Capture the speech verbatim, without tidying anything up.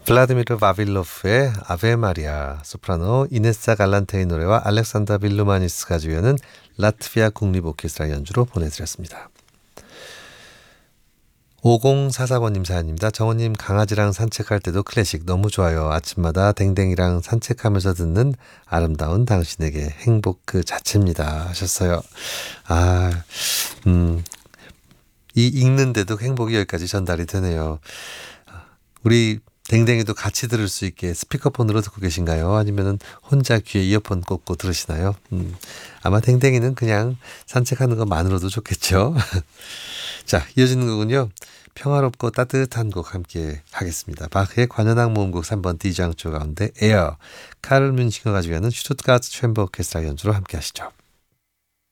블라디미르 바빌로프의 아베 마리아, 소프라노 이네사 갈란테의 노래와 알렉산더 빌루마니스가 주연은 라트비아 국립오케스트라 연주로 보내드렸습니다. 오공사사 번님 사연입니다. 정원님, 강아지랑 산책할 때도 클래식 너무 좋아요. 아침마다 댕댕이랑 산책하면서 듣는 아름다운 당신에게 행복 그 자체입니다 하셨어요. 아, 음, 이 읽는데도 행복이 여기까지 전달이 되네요. 우리 댕댕이도 같이 들을 수 있게 스피커폰으로 듣고 계신가요? 아니면 혼자 귀에 이어폰 꽂고 들으시나요? 음, 아마 댕댕이는 그냥 산책하는 것만으로도 좋겠죠. 자, 이어지는 곡은요, 평화롭고 따뜻한 곡 함께 하겠습니다. 바흐의 관현악 모음곡 삼 번 D장조 가운데 에어, 카를 뮌싱어가 주연은 슈투트가르트 챔버 오케스트라 연주로 함께 하시죠.